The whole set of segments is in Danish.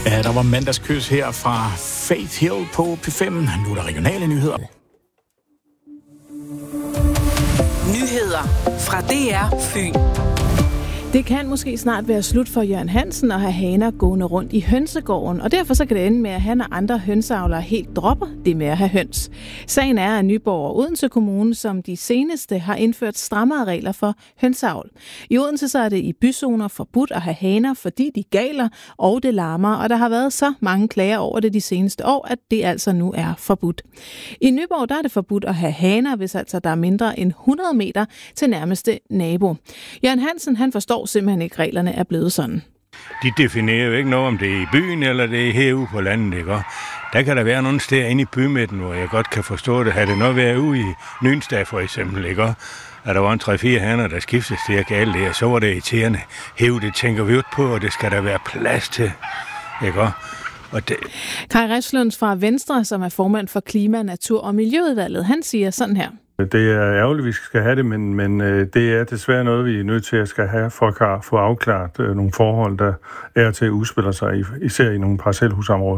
Ja, der var mandagskys her fra Faith Hill på P5. Nu er der regionale nyheder. Nyheder fra DR Fyn. Det kan måske snart være slut for Jørgen Hansen at have haner gående rundt i hønsegården, og derfor så kan det ende med, at han og andre hønseavlere helt dropper det med at have høns. Sagen er, at Nyborg og Odense Kommune, som de seneste, har indført strammere regler for hønseavl. I Odense så er det i byzoner forbudt at have haner, fordi de galer og det larmer, og der har været så mange klager over det de seneste år, at det altså nu er forbudt. I Nyborg der er det forbudt at have haner, hvis altså der er mindre end 100 meter til nærmeste nabo. Jørgen Hansen, han forstår simpelthen ikke, reglerne er blevet sådan. De definerer jo ikke noget, om det er i byen eller det er herude på landet, ikke? Der kan der være nogle steder inde i bymidten, hvor jeg godt kan forstå det. Har det noget været ude i Nynstad for eksempel, ikke? At der var en 3-4 haner, der skiftes til at gale det, og så var det irriterende. Hev, det tænker vi ud på, og det skal der være plads til, ikke? Kai Refslund fra Venstre, som er formand for Klima-, Natur- og Miljøudvalget, han siger sådan her. Det er ærgerligt, at vi skal have det, men det er desværre noget, vi er nødt til at skal have for at få afklaret nogle forhold, der er til at udspille sig, især i nogle parcelhusområder.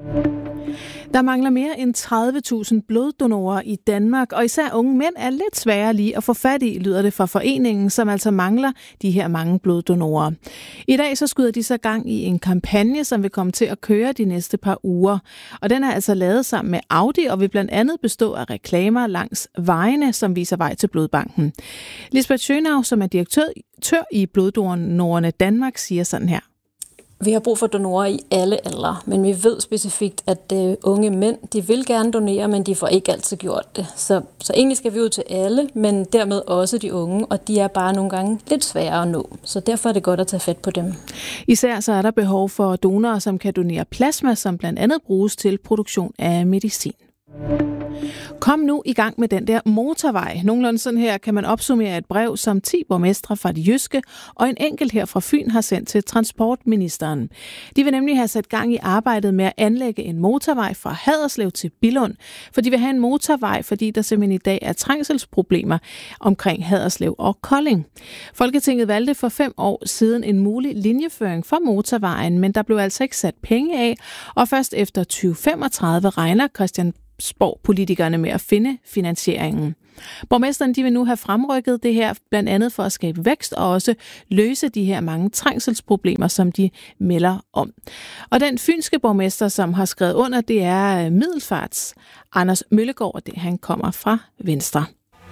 Der mangler mere end 30.000 bloddonorer i Danmark, og især unge mænd er lidt sværere lige at få fat i, lyder det fra foreningen, som altså mangler de her mange bloddonorer. I dag så skyder de så gang i en kampagne, som vil komme til at køre de næste par uger. Og den er altså lavet sammen med Audi og vil blandt andet bestå af reklamer langs vejene, som viser vej til blodbanken. Lisbeth Schönau, som er direktør i Bloddonorerne Danmark, siger sådan her. Vi har brug for donorer i alle aldre, men vi ved specifikt, at unge mænd, de vil gerne donere, men de får ikke altid gjort det. Så egentlig skal vi ud til alle, men dermed også de unge, og de er bare nogle gange lidt svære at nå. Så derfor er det godt at tage fat på dem. Især så er der behov for donorer, som kan donere plasma, som blandt andet bruges til produktion af medicin. Kom nu i gang med den der motorvej. Nogenlunde sådan her kan man opsummere et brev, som 10 borgmestre fra det jyske og en enkelt her fra Fyn har sendt til transportministeren. De vil nemlig have sat gang i arbejdet med at anlægge en motorvej fra Haderslev til Billund, for de vil have en motorvej, fordi der simpelthen i dag er trængselsproblemer omkring Haderslev og Kolding. Folketinget valgte for 5 år siden en mulig linjeføring for motorvejen, men der blev altså ikke sat penge af, og først efter 2035 regner Christiansborg-politikerne med at finde finansieringen. Borgmesteren de vil nu have fremrykket det her, blandt andet for at skabe vækst og også løse de her mange trængselsproblemer, som de melder om. Og den fynske borgmester, som har skrevet under, det er Middelfarts Anders Møllegaard, det han kommer fra Venstre.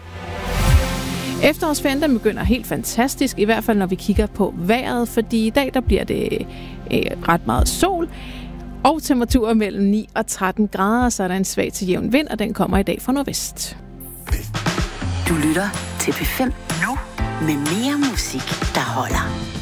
Efterårsferien den begynder helt fantastisk, i hvert fald når vi kigger på vejret, fordi i dag der bliver det ret meget sol, og temperaturer mellem 9 og 13 grader, så er der en svag til jævn vind, og den kommer i dag fra nordvest. Du lytter til P5 nu med mere musik, der holder.